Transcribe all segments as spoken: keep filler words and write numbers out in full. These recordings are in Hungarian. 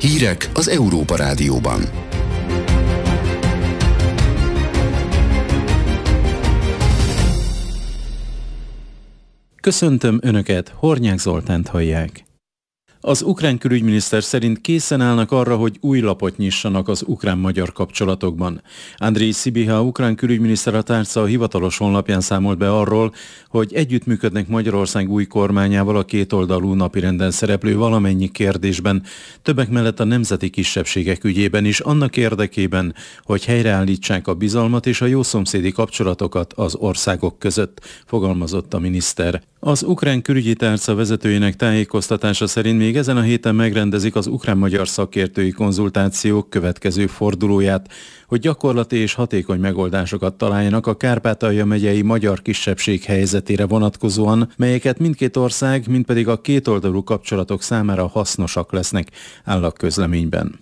Hírek az Európa Rádióban. Köszöntöm Önöket, Hornyák Zoltánt hallják. Az ukrán külügyminiszter szerint készen állnak arra, hogy új lapot nyissanak az ukrán-magyar kapcsolatokban. Andrej Szibiha, ukrán külügyminiszter a tárca a hivatalos honlapján számolt be arról, hogy együttműködnek Magyarország új kormányával a kétoldalú napirenden szereplő valamennyi kérdésben, többek mellett a nemzeti kisebbségek ügyében is, annak érdekében, hogy helyreállítsák a bizalmat és a jószomszédi kapcsolatokat az országok között, fogalmazott a miniszter. Az ukrán külügyi tárca vezetőjének tájékoztatása szerint még ezen a héten megrendezik az ukrán-magyar szakértői konzultációk következő fordulóját, hogy gyakorlati és hatékony megoldásokat találjanak a Kárpátalja megyei magyar kisebbség helyzetére vonatkozóan, melyeket mindkét ország, mind pedig a kétoldalú kapcsolatok számára hasznosak lesznek, áll a közleményben.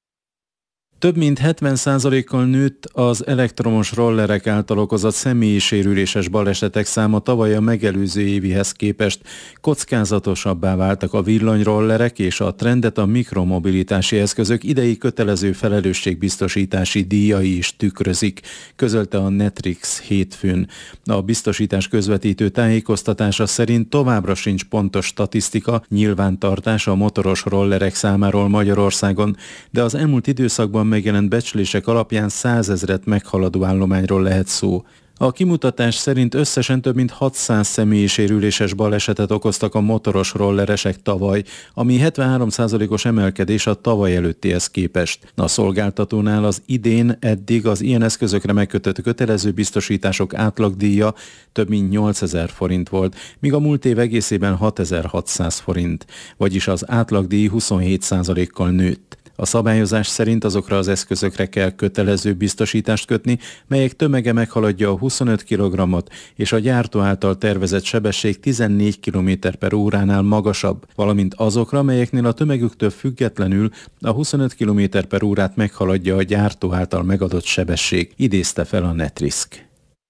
Több mint hetven százalékkal nőtt az elektromos rollerek által okozott személyi sérüléses balesetek száma tavaly a megelőző évihez képest. Kockázatosabbá váltak a villanyrollerek, és a trendet a mikromobilitási eszközök idei kötelező felelősségbiztosítási díjai is tükrözik, közölte a Netrix hétfőn. A biztosítás közvetítő tájékoztatása szerint továbbra sincs pontos statisztika, nyilvántartás a motoros rollerek számáról Magyarországon, de az elmúlt időszakban megjelent becslések alapján százezret meghaladó állományról lehet szó. A kimutatás szerint összesen több mint hatszáz személyi sérüléses balesetet okoztak a motoros rolleresek tavaly, ami hetvenhárom százalékos emelkedés a tavaly előttihez képest. A szolgáltatónál az idén eddig az ilyen eszközökre megkötött kötelező biztosítások átlagdíja több mint nyolcezer forint volt, míg a múlt év egészében hatezer-hatszáz forint, vagyis az átlagdíj huszonhét százalékkal nőtt. A szabályozás szerint azokra az eszközökre kell kötelező biztosítást kötni, melyek tömege meghaladja a huszonöt kilogrammot, és a gyártó által tervezett sebesség tizennégy kilométer per óránál magasabb, valamint azokra, melyeknél a tömegüktől függetlenül a huszonöt kilométer per órát meghaladja a gyártó által megadott sebesség, idézte fel a Netrisk.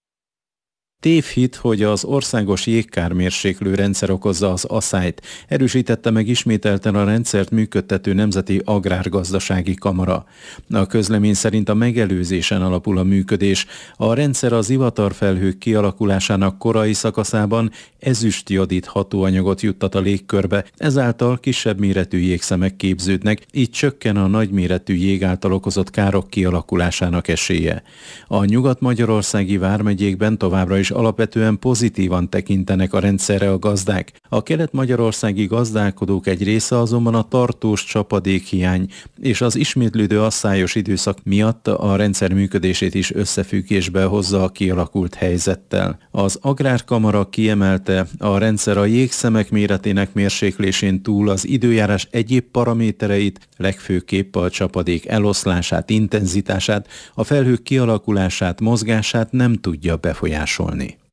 Tévhit, hogy az országos jégkármérséklő rendszer okozza az aszályt, erősítette meg ismételten a rendszert működtető Nemzeti Agrárgazdasági Kamara. A közlemény szerint a megelőzésen alapul a működés. A rendszer az ivatarfelhők kialakulásának korai szakaszában ezüstjodid hatóanyagot juttat a légkörbe, ezáltal kisebb méretű jégszemek képződnek, így csökken a nagyméretű jég által okozott károk kialakulásának esélye. A nyugat-magyarországi vármegyékben továbbra is alapvetően pozitívan tekintenek a rendszerre a gazdák. A kelet-magyarországi gazdálkodók egy része azonban a tartós csapadékhiány és az ismétlődő asszályos időszak miatt a rendszer működését is összefüggésbe hozza a kialakult helyzettel. Az Agrárkamara kiemelte, a rendszer a jégszemek méretének mérséklésén túl az időjárás egyéb paramétereit, legfőképp a csapadék eloszlását, intenzitását, a felhők kialakulását, mozgását nem tudja befolyásolni.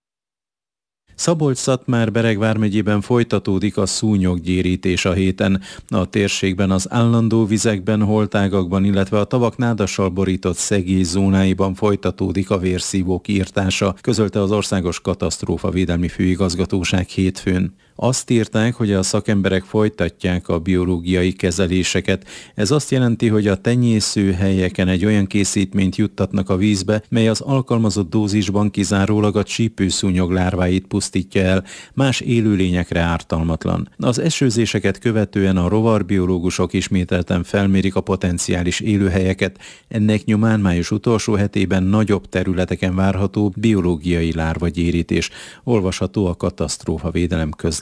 Szabolcs-Szatmár-Bereg vármegyében folytatódik a szúnyoggyérítés a héten. A térségben az állandó vizekben, holtágakban, illetve a tavak nádassal borított szegély zónáiban folytatódik a vérszívók írtása, közölte az Országos Katasztrófavédelmi Főigazgatóság hétfőn. Azt írták, hogy a szakemberek folytatják a biológiai kezeléseket. Ez azt jelenti, hogy a tenyészőhelyeken egy olyan készítményt juttatnak a vízbe, mely az alkalmazott dózisban kizárólag a csípőszúnyog lárváit pusztítja el, más élőlényekre ártalmatlan. Az esőzéseket követően a rovarbiológusok ismételten felmérik a potenciális élőhelyeket. Ennek nyomán május utolsó hetében nagyobb területeken várható biológiai lárvagyérítés. Olvasható a katasztrófavédelem közleményében.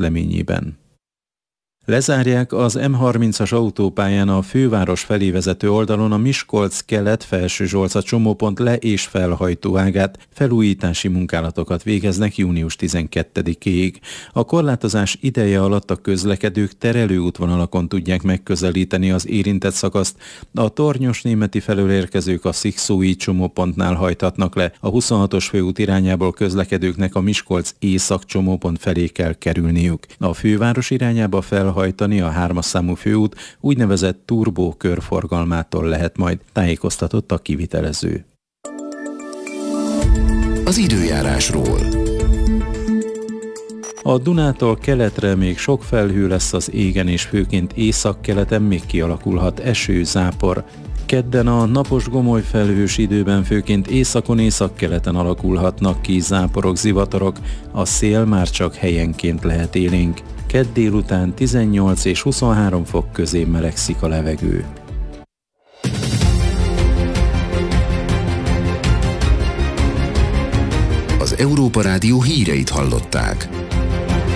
Lezárják az M harmincas autópályán a főváros felé vezető oldalon a Miskolc-Kelet-Felsőzsolca csomópont le- és felhajtó ágát, felújítási munkálatokat végeznek június tizenkettedikéig. A korlátozás ideje alatt a közlekedők terelő útvonalakon tudják megközelíteni az érintett szakaszt. A Tornyos-Németi felől érkezők a szikszói csomópontnál hajthatnak le. A huszonhatos főút irányából közlekedőknek a Miskolc észak csomópont felé kell kerülniük. A főváros irányába fel hajtani a hármas számú főút úgynevezett turbó körforgalmától lehet majd, tájékoztatott a kivitelező. Az időjárásról. A Dunától keletre még sok felhő lesz az égen, és főként északkeleten még kialakulhat eső, zápor. Kedden a napos gomoly felhős időben főként északon északkeleten alakulhatnak ki záporok, zivatarok, a szél már csak helyenként lehet élénk. Kedd délután tizennyolc és huszonhárom fok közé melegszik a levegő. Az Európa Rádió híreit hallották.